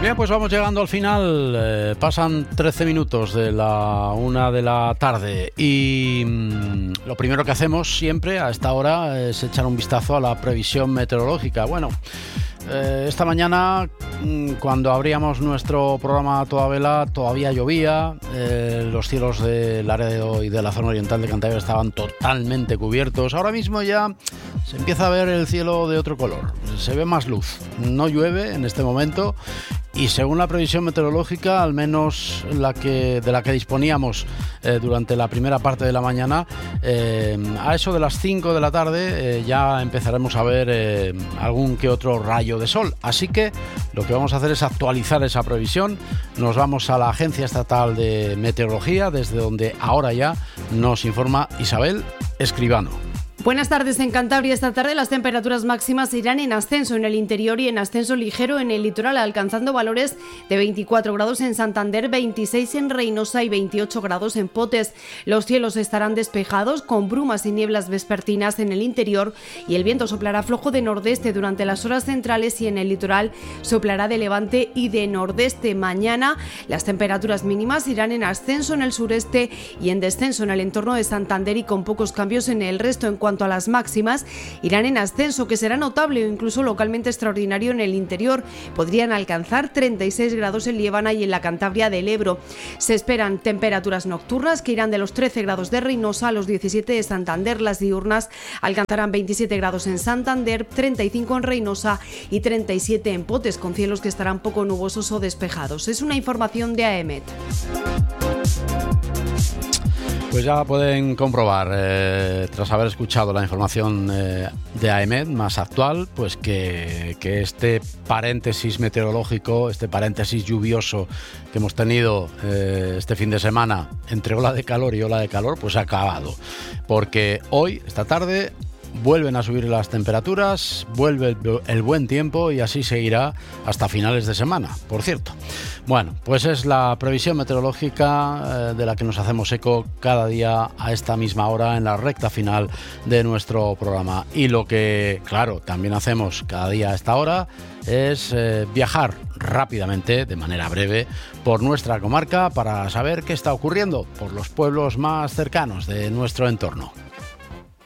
Bien, pues vamos llegando al final. Pasan 13 minutos de la 1 de la tarde y lo primero que hacemos siempre a esta hora es echar un vistazo a la previsión meteorológica. Bueno, esta mañana, cuando abríamos nuestro programa a toda vela, todavía llovía. Los cielos del Laredo y de la zona oriental de Cantabria estaban totalmente cubiertos. Ahora mismo ya se empieza a ver el cielo de otro color. Se ve más luz. No llueve en este momento. Y según la previsión meteorológica, al menos de la que disponíamos durante la primera parte de la mañana, a eso de las 5 de la tarde ya empezaremos a ver algún que otro rayo de sol. Así que lo que vamos a hacer es actualizar esa previsión. Nos vamos a la Agencia Estatal de Meteorología, desde donde ahora ya nos informa Isabel Escribano. Buenas tardes. En Cantabria esta tarde las temperaturas máximas irán en ascenso en el interior y en ascenso ligero en el litoral, alcanzando valores de 24 grados en Santander, 26 en Reynosa y 28 grados en Potes. Los cielos estarán despejados con brumas y nieblas vespertinas en el interior y el viento soplará flojo de nordeste durante las horas centrales y en el litoral soplará de levante y de nordeste. Mañana las temperaturas mínimas irán en ascenso en el sureste y en descenso en el entorno de Santander y con pocos cambios en el resto. En cuanto a las máximas, irán en ascenso, que será notable o incluso localmente extraordinario en el interior. Podrían alcanzar 36 grados en Liébana y en la Cantabria del Ebro. Se esperan temperaturas nocturnas que irán de los 13 grados de Reynosa a los 17 de Santander. Las diurnas alcanzarán 27 grados en Santander, 35 en Reynosa y 37 en Potes, con cielos que estarán poco nubosos o despejados. Es una información de AEMET. Pues ya pueden comprobar, tras haber escuchado la información de AEMET más actual, pues que este paréntesis meteorológico, este paréntesis lluvioso que hemos tenido este fin de semana entre ola de calor y ola de calor, pues ha acabado. Porque hoy, esta tarde, vuelven a subir las temperaturas, vuelve el buen tiempo y así seguirá hasta finales de semana, por cierto. Bueno, pues es la previsión meteorológica de la que nos hacemos eco cada día a esta misma hora en la recta final de nuestro programa. Y lo que, claro, también hacemos cada día a esta hora es viajar rápidamente, de manera breve, por nuestra comarca para saber qué está ocurriendo por los pueblos más cercanos de nuestro entorno.